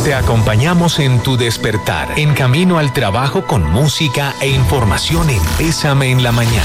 Te acompañamos en tu despertar, en camino al trabajo con música e información en Bésame en la Mañana.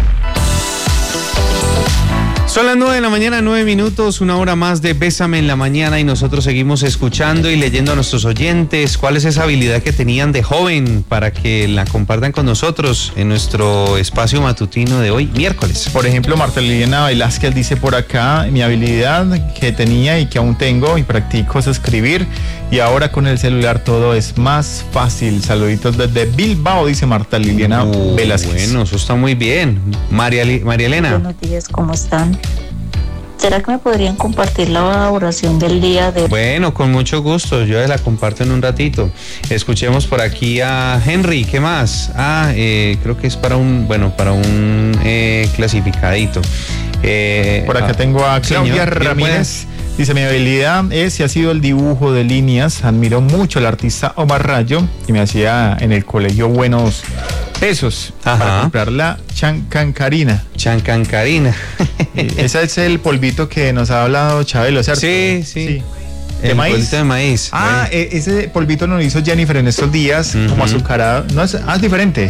Son las 9 de la mañana, 9 minutos, una hora más de Bésame en la Mañana y nosotros seguimos escuchando y leyendo a nuestros oyentes cuál es esa habilidad que tenían de joven para que la compartan con nosotros en nuestro espacio matutino de hoy, miércoles. Por ejemplo, Marta Liliana Velázquez dice por acá, mi habilidad que tenía y que aún tengo y practico es escribir y ahora con el celular todo es más fácil. Saluditos desde Bilbao, dice Marta Liliana Velázquez. Bueno, eso está muy bien. María Elena. Buenos días, ¿cómo están? ¿Será que me podrían compartir la oración del día de...? Bueno, con mucho gusto, yo la comparto en un ratito. Escuchemos por aquí a Henry, ¿qué más? Creo que es para un clasificadito. Por acá tengo a Claudia Ramírez. Dice, mi habilidad es y ha sido el dibujo de líneas. Admiro mucho al artista Omar Rayo y me hacía en el colegio buenos pesos para comprar la chancancarina. Chancancarina. Ese es el polvito que nos ha hablado Chabelo, ¿cierto? Sí. ¿De maíz? Polvito de maíz. Ese polvito nos hizo Jennifer en estos días, como azucarado. No es diferente.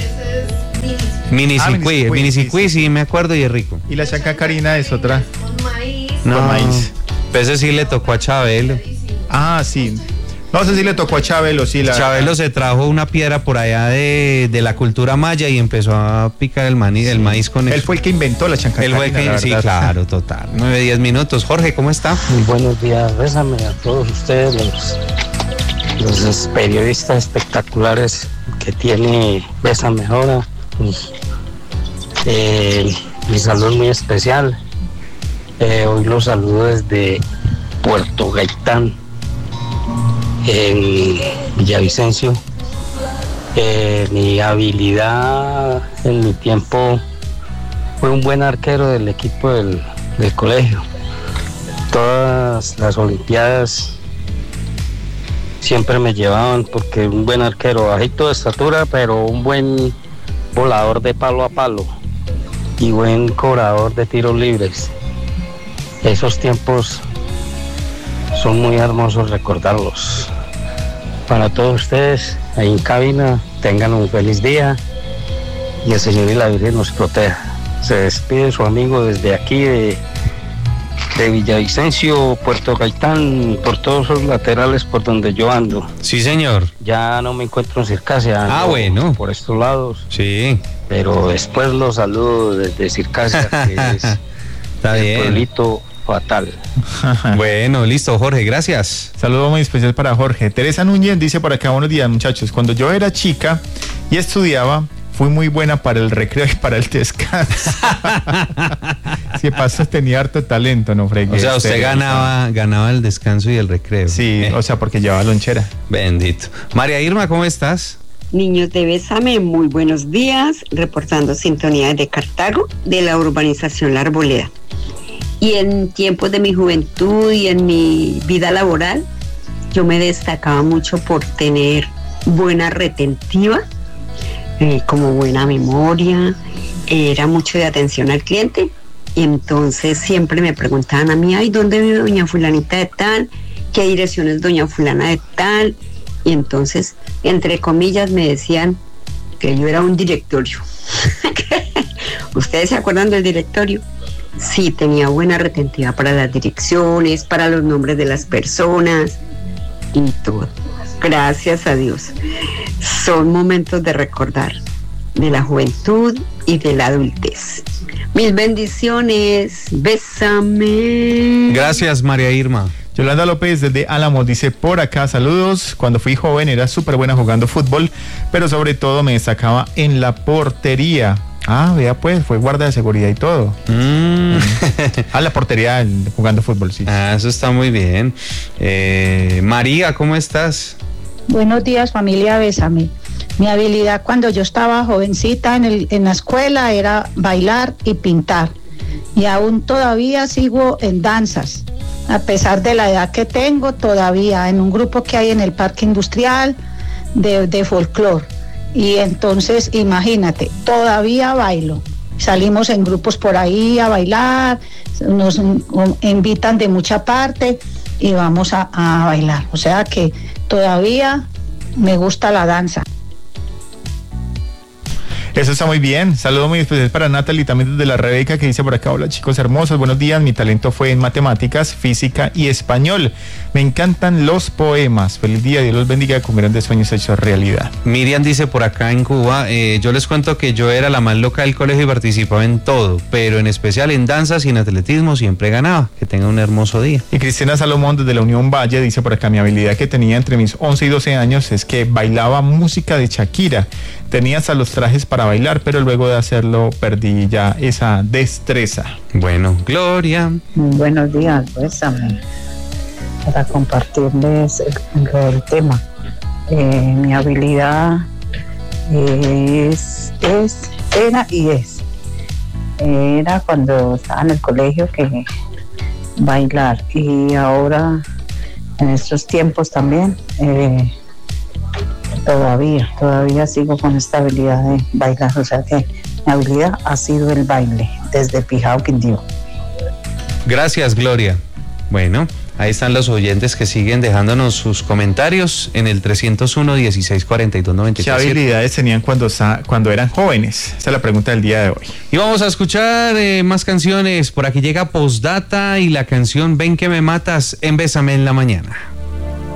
Minisicui, sí, me acuerdo y es rico. Y la chancancarina es otra. Con maíz. Pues ese sí le tocó a Chabelo. Sí. No sé si le tocó a Chabelo, sí. Chabelo se trajo una piedra por allá de la cultura maya y empezó a picar el maíz con eso. Él fue el que inventó la chancancarina. Sí, claro, total. 9-10 minutos. Jorge, ¿cómo está? Muy buenos días, Bésame a todos ustedes, los periodistas espectaculares que tiene Bésame ahora. Mi saludo muy especial. Hoy los saludo desde Puerto Gaitán, en Villavicencio. Mi habilidad en mi tiempo fue un buen arquero del equipo del colegio. Todas las olimpiadas siempre me llevaban porque un buen arquero, bajito de estatura, pero un buen volador de palo a palo y buen cobrador de tiros libres. Esos tiempos son muy hermosos recordarlos. Para todos ustedes, ahí en cabina, tengan un feliz día y el Señor y la Virgen nos proteja. Se despide su amigo desde aquí de Villavicencio, Puerto Gaitán, por todos los laterales por donde yo ando. Sí, señor. Ya no me encuentro en Circasia. Bueno. Por estos lados. Sí. Pero después los saludo desde Circasia, que es Está bien. Pueblito fatal. Bueno, listo, Jorge, gracias. Saludo muy especial para Jorge. Teresa Núñez dice por acá, buenos días, muchachos. Cuando yo era chica y estudiaba, fui muy buena para el recreo y para el descanso. Si pasó, tenía harto talento, no fregué. O sea, usted ganaba el descanso y el recreo. Sí, o sea, porque llevaba lonchera. Bendito. María Irma, ¿cómo estás? Niños de Bésame, muy buenos días, reportando sintonía desde Cartago, de la urbanización La Arboleda. Y en tiempos de mi juventud y en mi vida laboral, yo me destacaba mucho por tener buena retentiva, como buena memoria, era mucho de atención al cliente, y entonces siempre me preguntaban a mí, ¿dónde vive doña fulanita de tal? ¿Qué dirección es doña fulana de tal? Y entonces, entre comillas, me decían que yo era un directorio. ¿Ustedes se acuerdan del directorio? Sí, tenía buena retentiva para las direcciones, para los nombres de las personas y todo. Gracias a Dios. Son momentos de recordar de la juventud y de la adultez. Mil bendiciones. Bésame. Gracias, María Irma. Yolanda López desde Álamos dice por acá, saludos, cuando fui joven era súper buena jugando fútbol, pero sobre todo me destacaba en la portería. Vea pues, fue guardia de seguridad y todo. La portería jugando fútbol, sí. Eso está muy bien. María, ¿cómo estás? Buenos días, familia Bésame. Mi habilidad cuando yo estaba jovencita en la escuela era bailar y pintar. Y aún todavía sigo en danzas. A pesar de la edad que tengo, todavía en un grupo que hay en el Parque Industrial de folclore. Y entonces, imagínate, todavía bailo. Salimos en grupos por ahí a bailar, nos invitan de mucha parte y vamos a bailar. O sea que todavía me gusta la danza. Eso está muy bien. Saludo muy especial para Natalie, también desde la Rebeca, que dice por acá: hola chicos hermosos, buenos días. Mi talento fue en matemáticas, física y español. Me encantan los poemas. Feliz día, Dios los bendiga, con grandes sueños hechos realidad. Miriam dice por acá en Cuba, yo les cuento que yo era la más loca del colegio y participaba en todo, pero en especial en danzas y en atletismo siempre ganaba. Que tenga un hermoso día. Y Cristina Salomón desde la Unión Valle dice por acá: mi habilidad que tenía entre mis 11 y 12 años es que bailaba música de Shakira. Tenía hasta los trajes para bailar, pero luego de hacerlo perdí ya esa destreza. Bueno, Gloria. Buenos días, Bésame. Para compartirles el tema. Mi habilidad era cuando estaba en el colegio que bailar, y ahora en estos tiempos también todavía sigo con esta habilidad de bailar, o sea que mi habilidad ha sido el baile desde Pijao, Quindío. Gracias, Gloria. Bueno, ahí están los oyentes que siguen dejándonos sus comentarios en el 301-1642-97. ¿Qué habilidades tenían cuando eran jóvenes? Esa es la pregunta del día de hoy. Y vamos a escuchar más canciones. Por aquí llega Postdata y la canción Ven que me matas en Bésame en la mañana.